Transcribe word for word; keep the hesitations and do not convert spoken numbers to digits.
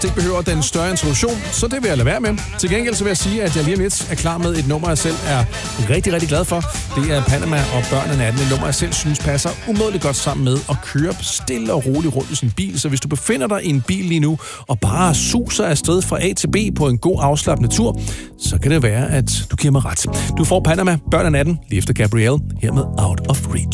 Det behøver den større introduktion, så det vil jeg lade være med. Til gengæld så vil jeg sige, at jeg lige om lidt er klar med et nummer, jeg selv er rigtig, rigtig glad for. Det er Panama og Børnene atten. Et nummer, jeg selv synes passer umådeligt godt sammen med at køre stille og roligt rundt i sin bil. Så hvis du befinder dig i en bil lige nu og bare suser afsted fra A til B på en god afslappende tur, så kan det være, at du giver mig ret. Du får Panama, Børnene atten, lige efter Gabrielle, her med Out of Reach.